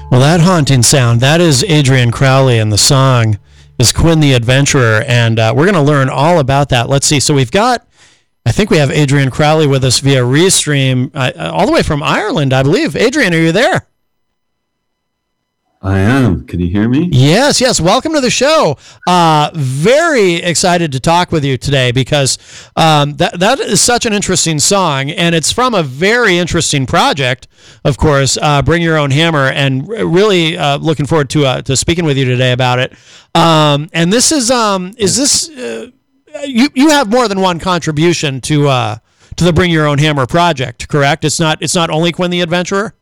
Well, that haunting sound, that is Adrian Crowley, and the song is Quinn the Adventurer, and we're going to learn all about that. Let's see. So I think we have Adrian Crowley with us via Restream, all the way from Ireland, I believe. Adrian, are you there? I am. Can you hear me? Yes. Welcome to the show. Very excited to talk with you today because that is such an interesting song, and it's from a very interesting project, of course, Bring Your Own Hammer, and really looking forward to speaking with you today about it. And this is this you have more than one contribution to the Bring Your Own Hammer project, correct? It's not only Quinn the Adventurer?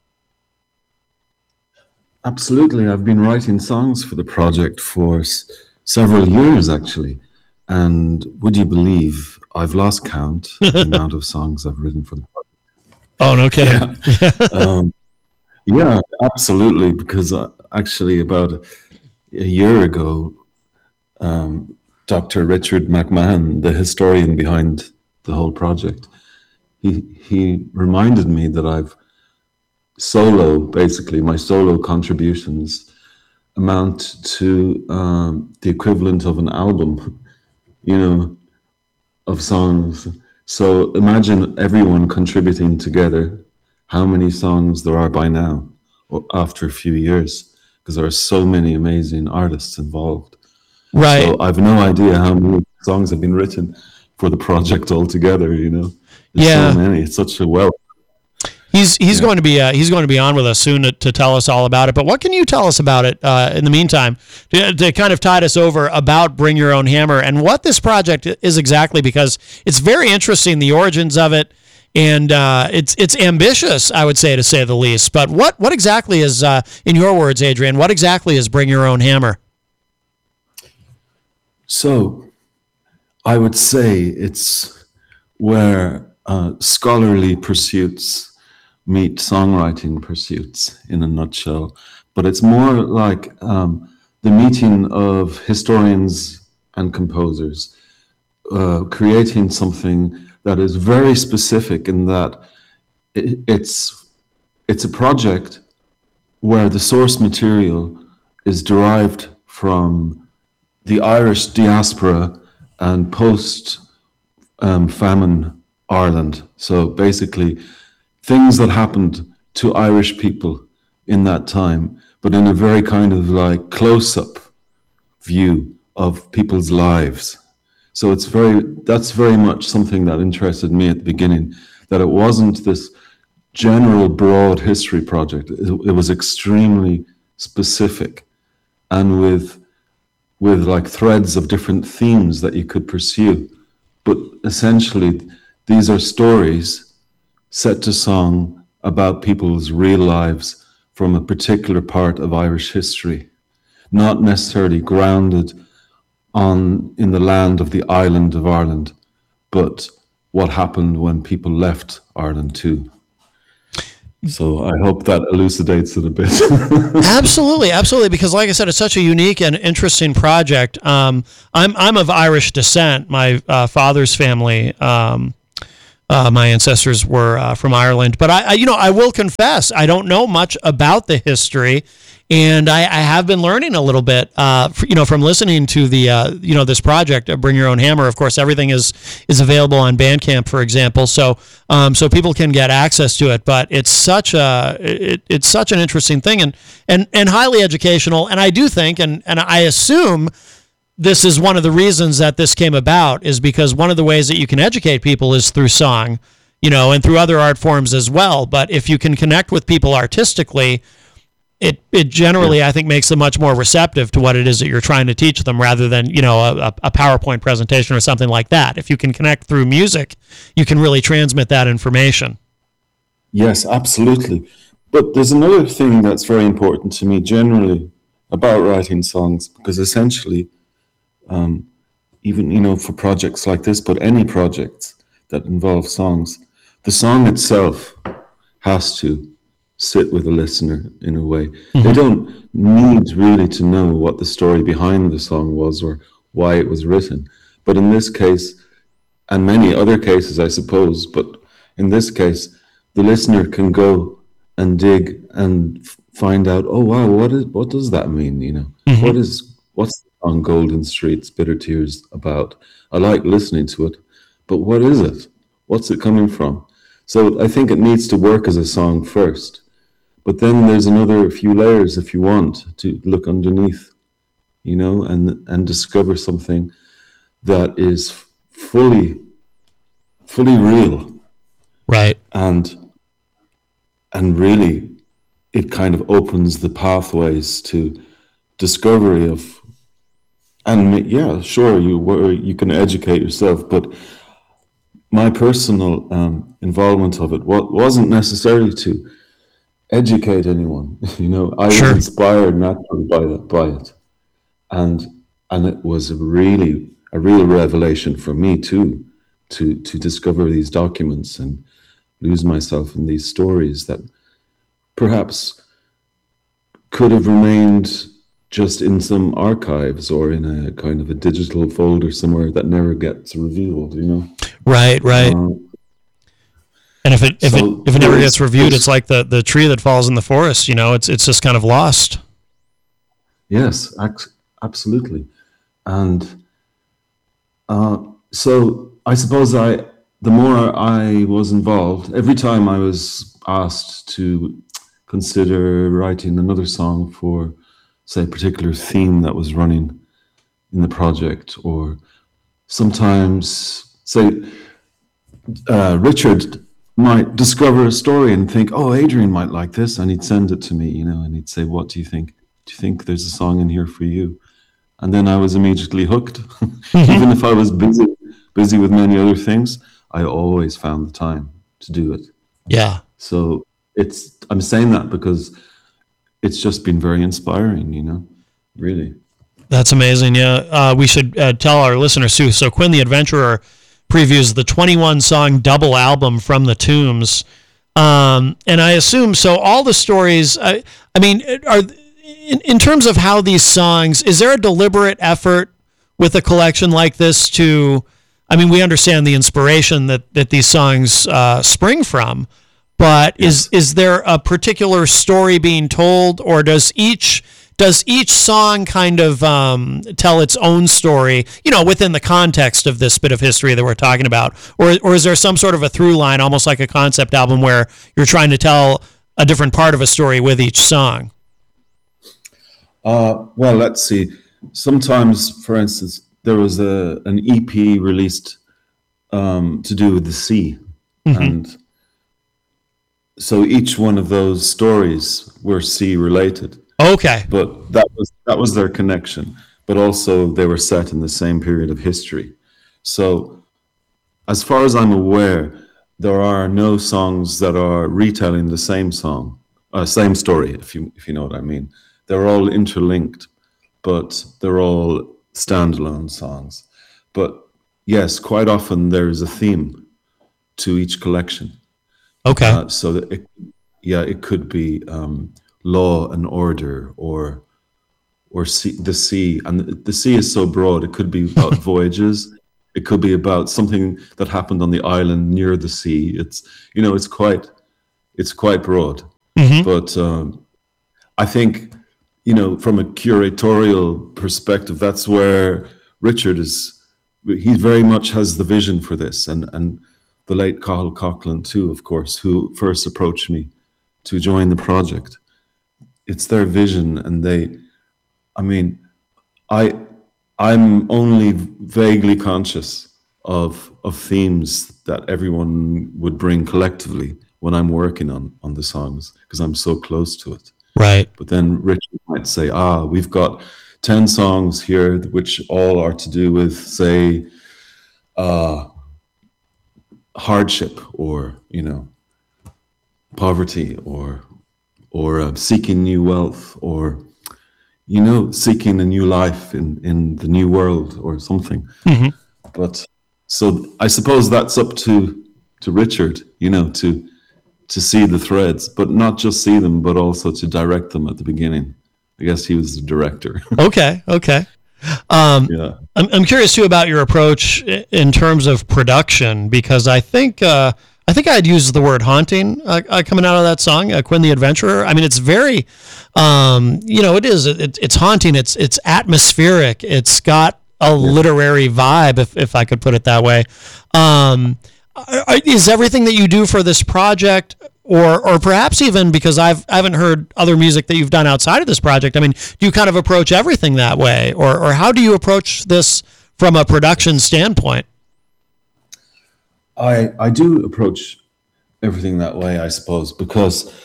Absolutely. I've been writing songs for the project for several years, actually. And would you believe I've lost count the amount of songs I've written for the project? Oh, no kidding. Yeah, absolutely. Because actually about a year ago, Dr. Richard McMahon, the historian behind the whole project, he reminded me that my solo contributions amount to the equivalent of an album, of songs. So imagine everyone contributing together, how many songs there are by now, or after a few years, because there are so many amazing artists involved. Right. So I've no idea how many songs have been written for the project altogether, There's so many. It's such a wealth. He's going to be on with us soon to tell us all about it. But what can you tell us about it in the meantime to kind of tide us over about Bring Your Own Hammer and what this project is exactly, because it's very interesting, the origins of it, and it's ambitious, I would say, to say the least. But what exactly is, in your words, Adrian, what exactly is Bring Your Own Hammer? So I would say it's where scholarly pursuits meet songwriting pursuits in a nutshell, but it's more like the meeting of historians and composers, creating something that is very specific in that it's a project where the source material is derived from the Irish diaspora and post famine Ireland. So basically things that happened to Irish people in that time, but in a very kind of like close-up view of people's lives. So that's very much something that interested me at the beginning, that it wasn't this general broad history project. It was extremely specific and with like threads of different themes that you could pursue. But essentially, these are stories set to song about people's real lives from a particular part of Irish history, not necessarily grounded in the land of the island of Ireland, but what happened when people left Ireland too. So I hope that elucidates it a bit. Absolutely, because like I said, it's such a unique and interesting project. I'm of Irish descent. My father's family, my ancestors were from Ireland, but I will confess I don't know much about the history, and I have been learning a little bit, from listening to the this project, Bring Your Own Hammer. Of course, everything is available on Bandcamp, for example, so people can get access to it. But it's such an interesting thing and highly educational. And I do think, and I assume, this is one of the reasons that this came about, is because one of the ways that you can educate people is through song, and through other art forms as well. But if you can connect with people artistically, it generally, I think, makes them much more receptive to what it is that you're trying to teach them, rather than, a PowerPoint presentation or something like that. If you can connect through music, you can really transmit that information. Yes, absolutely. But there's another thing that's very important to me generally about writing songs, because essentially, even for projects like this, but any projects that involve songs, the song itself has to sit with the listener in a way. Mm-hmm. They don't need really to know what the story behind the song was or why it was written. But in this case, and many other cases, I suppose, but in this case, the listener can go and dig and find out, oh wow, what does that mean? Hmm. What's the song Golden Streets Bitter Tears about? I like listening to it, but what is it? What's it coming from? So I think it needs to work as a song first, but then there's another few layers if you want to look underneath, and discover something that is fully real, Right. and really it kind of opens the pathways to discovery of, and yeah, sure, you can educate yourself, but my personal involvement of it wasn't necessarily to educate anyone. I was Sure. inspired naturally by it, and it was a real revelation for me too, to discover these documents and lose myself in these stories that perhaps could have remained just in some archives or in a kind of a digital folder somewhere that never gets revealed. Right. Right. Uh, And if it so never gets reviewed, it's there's like the tree that falls in the forest. It's just kind of lost. yes, absolutely, and so I suppose the more I was involved, every time I was asked to consider writing another song for, say, a particular theme that was running in the project, or sometimes, say, Richard might discover a story and think, "Oh, Adrian might like this," and he'd send it to me, and he'd say, "What do you think? Do you think there's a song in here for you?" And then I was immediately hooked. Hmm. Even if I was busy with many other things, I always found the time to do it. Yeah. So I'm saying that because it's just been very inspiring, really. That's amazing. Yeah, we should tell our listeners too. So Quinn the Adventurer previews the 21 song double album from the Tombs, and I assume so. All the stories. I mean, are in terms of how these songs. Is there a deliberate effort with a collection like this to? I mean, we understand the inspiration that these songs spring from, but Yes. is there a particular story being told, or does each song kind of tell its own story, within the context of this bit of history that we're talking about, or is there some sort of a through line, almost like a concept album, where you're trying to tell a different part of a story with each song? Well, let's see. Sometimes, for instance, there was an EP released to do with the sea, Hmm. and so each one of those stories were sea related. Okay. But that was their connection. But also they were set in the same period of history. So as far as I'm aware, there are no songs that are retelling the same song, same story, if you know what I mean. They're all interlinked, but they're all standalone songs. But yes, quite often there is a theme to each collection. Okay. So that it could be law and order, or the sea, and the sea is so broad. It could be about voyages. It could be about something that happened on the island near the sea. It's quite broad. Hmm. But I think from a curatorial perspective, that's where Richard is. He very much has the vision for this, and the late Cathal Coughlan too, of course, who first approached me to join the project. It's their vision, and I mean, I I'm only vaguely conscious of themes that everyone would bring collectively when I'm working on the songs, because I'm so close to it. Right. But then Richard might say, we've got 10 songs here which all are to do with, say, hardship, or poverty, or seeking new wealth, or seeking a new life in the new world or something. Hmm. But so I suppose that's up to Richard, to see the threads, but not just see them, but also to direct them at the beginning. I guess he was the director. Okay. Okay. Um, Yeah. I'm curious too about your approach in terms of production, because I think I think I'd use the word haunting coming out of that song, Quinn the Adventurer. I mean, it's very, it is. It's haunting. It's atmospheric. It's got a literary vibe, if I could put it that way. Is everything that you do for this project, or perhaps even because I haven't heard other music that you've done outside of this project, I mean, do you kind of approach everything that way, or how do you approach this from a production standpoint? I do approach everything that way, I suppose, because,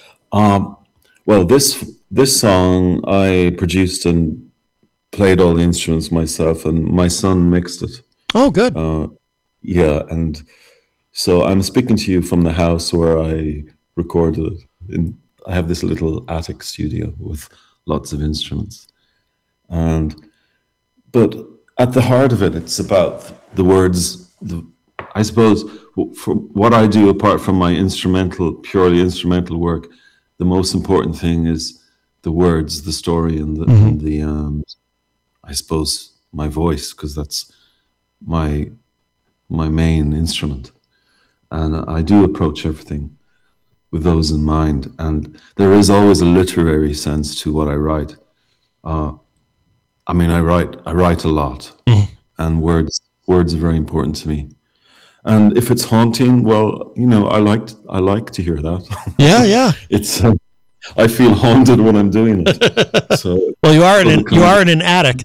this song I produced and played all the instruments myself, and my son mixed it. Oh, good. Yeah, and so I'm speaking to you from the house where I recorded it. I have this little attic studio with lots of instruments, but at the heart of it, it's about the words. I suppose for what I do, apart from my purely instrumental work, the most important thing is the words, the story, and the I suppose my voice, because that's my main instrument. And I do approach everything with those in mind. And there is always a literary sense to what I write. I write a lot, and words are very important to me. And if it's haunting, well, I like to hear that. Yeah. It's I feel haunted when I'm doing it. So well, you are in an attic.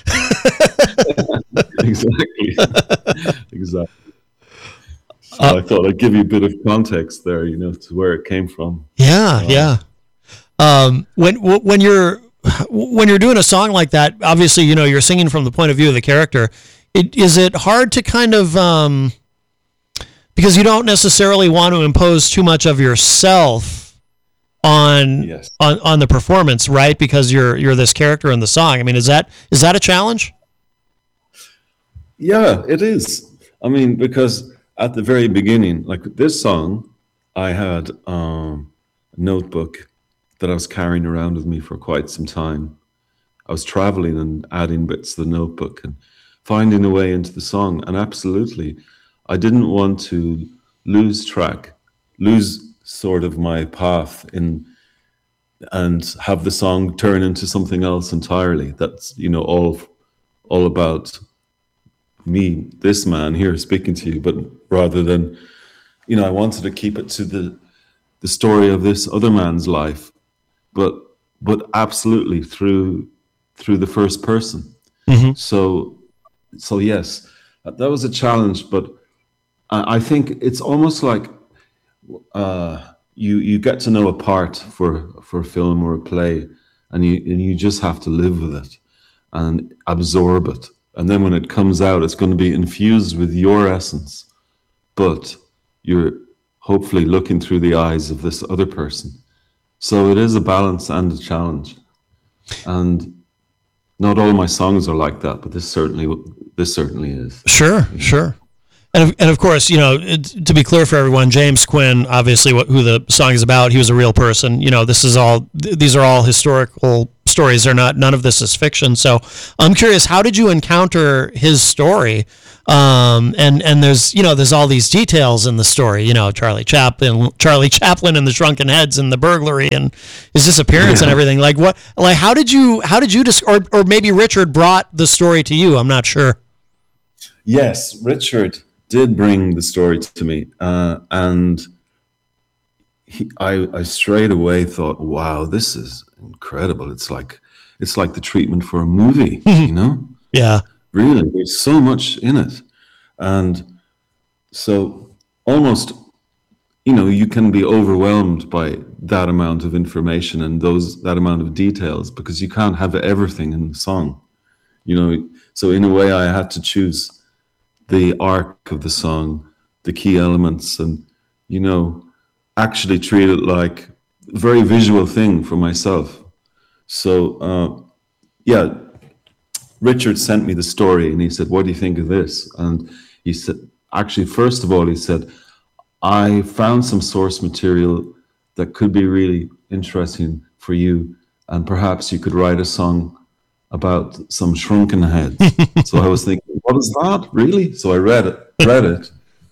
Exactly. So I thought I'd give you a bit of context there, to where it came from. Yeah. When you're doing a song like that, obviously, you're singing from the point of view of the character. Is it hard to kind of because you don't necessarily want to impose too much of yourself on the performance, right? Because you're this character in the song. I mean, is that a challenge? Yeah, it is. I mean, because at the very beginning, like this song, I had a notebook that I was carrying around with me for quite some time. I was traveling and adding bits to the notebook and finding a way into the song. And absolutely, I didn't want to lose sort of my path and have the song turn into something else entirely. That's, all about me, this man here speaking to you, but rather than, I wanted to keep it to the story of this other man's life, but absolutely through the first person. Mm-hmm. So yes, that was a challenge, but I think it's almost like you get to know a part for a film or a play, and you just have to live with it and absorb it. And then when it comes out, it's going to be infused with your essence, but you're hopefully looking through the eyes of this other person. So it is a balance and a challenge. And not all my songs are like that, but this certainly is. Sure. And of course, to be clear for everyone, James Quinn, obviously who the song is about, he was a real person. These are all historical stories. None of this is fiction. So I'm curious, how did you encounter his story? And there's all these details in the story, Charlie Chaplin and the Shrunken Heads and the burglary and his disappearance and everything. How did you or maybe Richard brought the story to you? I'm not sure. Yes, Richard did bring the story to me, and I straight away thought, wow, this is incredible. It's like the treatment for a movie, Yeah. Really, there's so much in it. And so almost, you can be overwhelmed by that amount of information and that amount of details, because you can't have everything in the song, So in a way, I had to choose the arc of the song, the key elements, and, actually treat it like a very visual thing for myself. So, Richard sent me the story and he said, what do you think of this? And he said, actually, first of all, he said, I found some source material that could be really interesting for you, and perhaps you could write a song about some shrunken heads. So I was thinking, what is that, really? So I read it,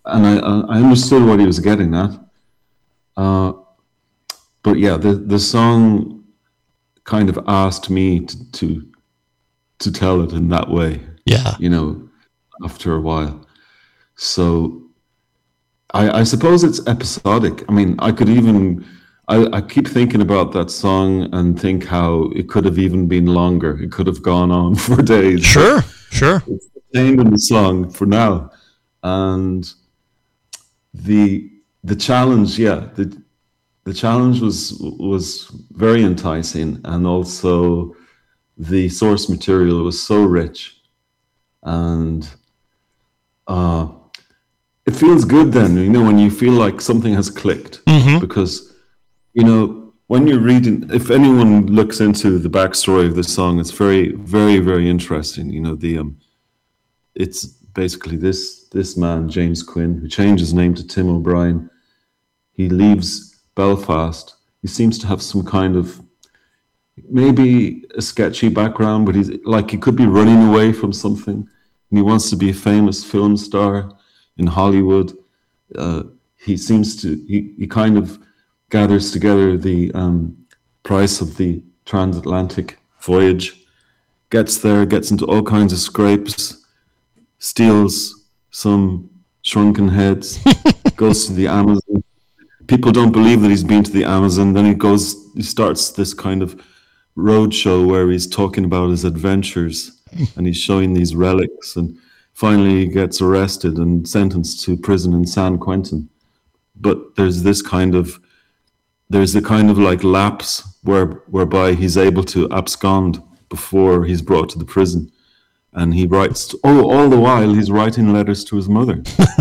and I understood what he was getting at. Uh, but yeah, the song kind of asked me to tell it in that way, Yeah. you know, after a while. So I suppose it's episodic. I mean, I could even, I keep thinking about that song and think how it could have even been longer. It could have gone on for days, but Sure. Sure. it's contained in the song for now. And the the challenge, yeah, the challenge was very enticing, and also the source material was so rich, and uh, it feels good then, you know, when you feel like something has clicked, Hmm. because you know when you're reading, if anyone looks into the backstory of this song, it's very, very, very interesting. You know, the it's basically this man James Quinn, who changed his name to Tim O'Brien. He leaves Belfast. He seems to have some kind of maybe a sketchy background, but he's like he could be running away from something, and he wants to be a famous film star in Hollywood. Uh, he seems to he kind of gathers together the price of the transatlantic voyage, gets there, gets into all kinds of scrapes, steals some shrunken heads, goes to the Amazon. People don't believe that he's been to the Amazon. Then he starts this kind of road show where he's talking about his adventures, and he's showing these relics, and finally he gets arrested and sentenced to prison in San Quentin. But there's the kind of like lapse whereby he's able to abscond before he's brought to the prison, and he writes. Oh, all the while he's writing letters to his mother.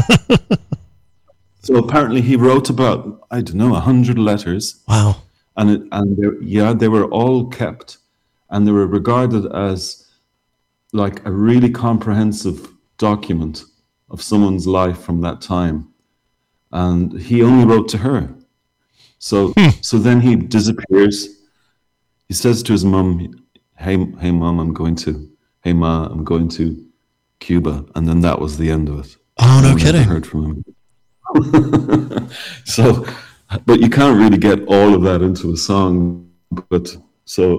So apparently he wrote about, I don't know, 100 letters, Wow. yeah, they were all kept, and they were regarded as like a really comprehensive document of someone's life from that time. And he only wrote to her. So then he disappears. He says to his mum, "Hey mum, hey ma, I'm going to Cuba," and then that was the end of it. Oh, No no one ever kidding. heard from him. So, but you can't really get all of that into a song. But so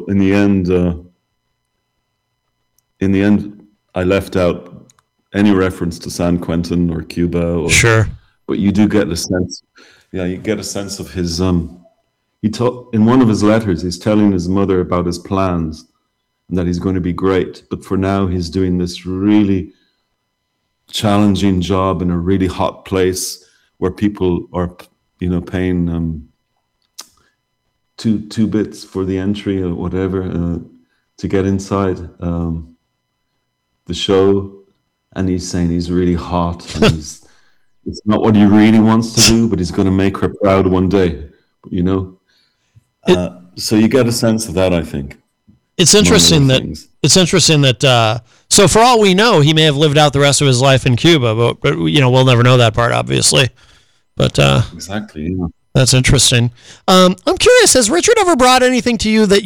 in the end, I left out any reference to San Quentin or Cuba, or Sure. but you do get a sense. Yeah, you get a sense of his. He taught in one of his letters. He's telling his mother about his plans and that he's going to be great. But for now, he's doing this really challenging job in a really hot place where people are, you know, paying two bits for the entry or whatever to get inside the show, and he's saying he's really hot and he's it's not what he really wants to do, but he's going to make her proud one day, you know. It, So you get a sense of that, I think, it's among other interesting that things. so for all we know, he may have lived out the rest of his life in Cuba, but you know, we'll never know that part, obviously. But Exactly. Yeah. that's interesting. I'm curious, has Richard ever brought anything to you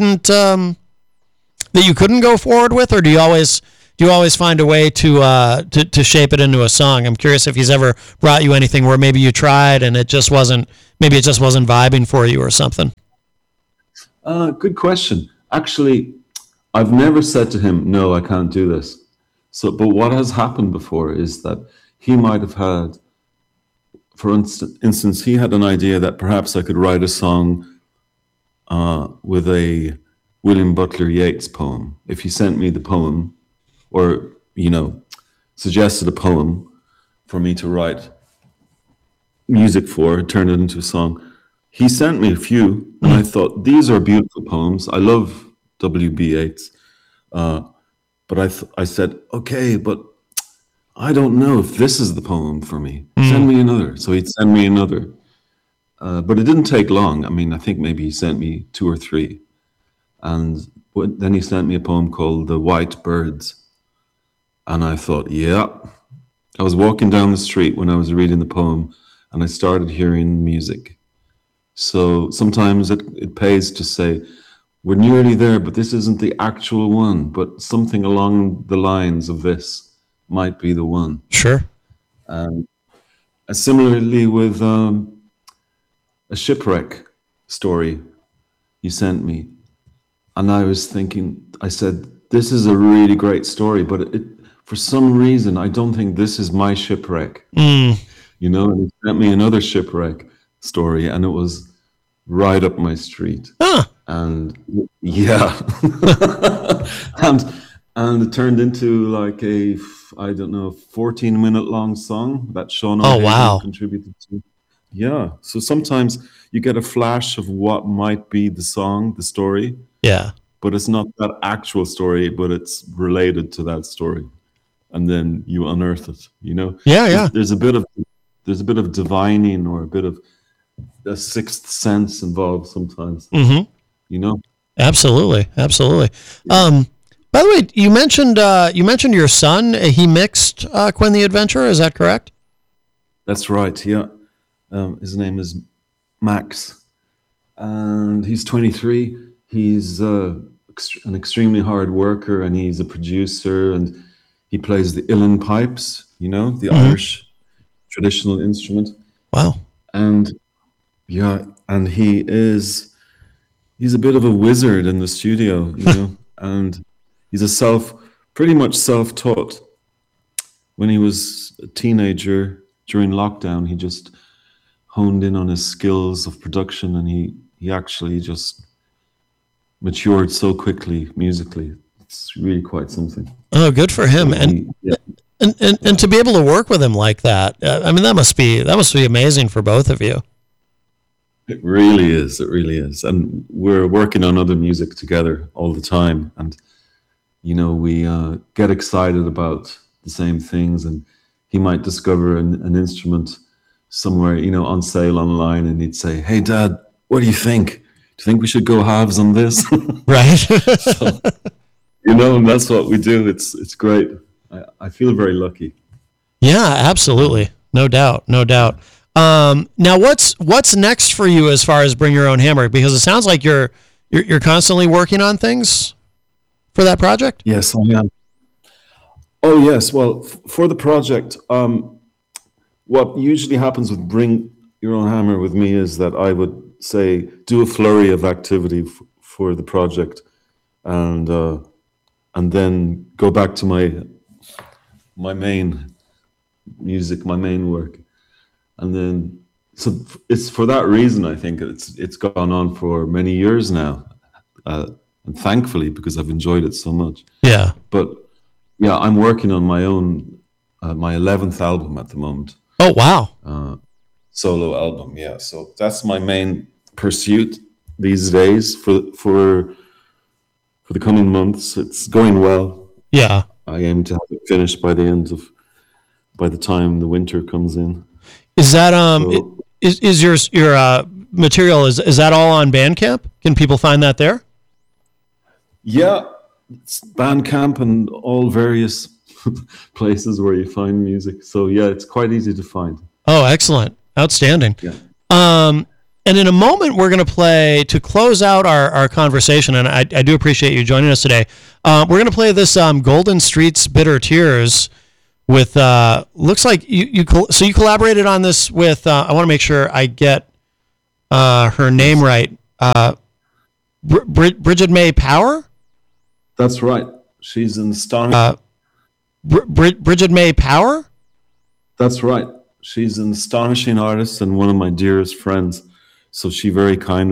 that you couldn't go forward with, or do you always find a way to shape it into a song? I'm curious if he's ever brought you anything where maybe you tried and maybe it just wasn't vibing for you or something. Good question. Actually, I've never said to him, "No, I can't do this." So, but what has happened before is that he might have had, for instance, he had an idea that perhaps I could write a song with a William Butler Yeats poem. If he sent me the poem, or you know, suggested a poem for me to write music for, turn it into a song. He sent me a few, and I thought these are beautiful poems. I love W.B. Yeats, but I said, okay, but I don't know if this is the poem for me. Send me another. So he'd send me another, but it didn't take long. I mean, I think maybe he sent me two or three, and then he sent me a poem called "The White Birds," and I thought, yeah. I was walking down the street when I was reading the poem, and I started hearing music. So sometimes it pays to say, we're nearly there, but this isn't the actual one, but something along the lines of this might be the one. Sure. Similarly with a shipwreck story you sent me, and I was thinking, I said, this is a really great story, but for some reason, I don't think this is my shipwreck. You know, and he sent me another shipwreck story, and it was right up my street. Huh. And yeah, and it turned into like a, I don't know, 14-minute long song that Sean Oh, O'Hagan wow. contributed to. Yeah, so sometimes you get a flash of what might be the song, the story, Yeah. but it's not that actual story, but it's related to that story, and then you unearth it. You know, Yeah, yeah. there's a bit of divining or a bit of a sixth sense involved sometimes. Mm-hmm. You know. Absolutely. Absolutely. By the way, you mentioned your son. He mixed Quinn the Adventurer. Is that correct? That's right. Yeah, his name is Max, and he's 23. He's an extremely hard worker, and he's a producer, and he plays the uilleann pipes. You know, the Irish traditional instrument. Wow. And yeah, and he's a bit of a wizard in the studio, you know, and he's pretty much self-taught. When he was a teenager during lockdown, he just honed in on his skills of production, and he actually just matured so quickly musically. It's really quite something. Oh, good for him. Yeah. And to be able to work with him like that, I mean, that must be amazing for both of you. It really is. It really is. And we're working on other music together all the time. And, you know, we get excited about the same things. And he might discover an instrument somewhere, you know, on sale online. And he'd say, "Hey, Dad, what do you think? Do you think we should go halves on this?" Right. So, you know, and that's what we do. It's great. I feel very lucky. Yeah, absolutely. No doubt. No doubt. Now what's next for you as far as Bring Your Own Hammer? Because it sounds like you're constantly working on things for that project. Yes, I am. Oh, yes. Well, for the project, what usually happens with Bring Your Own Hammer with me is that I would say do a flurry of activity for the project, and then go back to my main music, my main work. And then, so it's for that reason, I think it's gone on for many years now, and thankfully, because I've enjoyed it so much. Yeah. But yeah, I'm working on my own, my 11th album at the moment, Oh, wow. solo album. Yeah, so that's my main pursuit these days for the coming months. It's going well. Yeah. I aim to have it finished by the time the winter comes in. Is that So, is your material is that all on Bandcamp? Can people find that there? yeah, it's Bandcamp and all various places where you find music. So yeah, it's quite easy to find. Oh, excellent. Outstanding. Yeah. And in a moment, we're going to play, to close out our conversation, and I do appreciate you joining us today. We're going to play this Golden Streets Bitter Tears with, looks like you collaborated on this with, I want to make sure I get her name right, Bridget May Power? That's right. She's an astonishing. Bridget May Power? That's right. She's an astonishing artist and one of my dearest friends. So she very kindly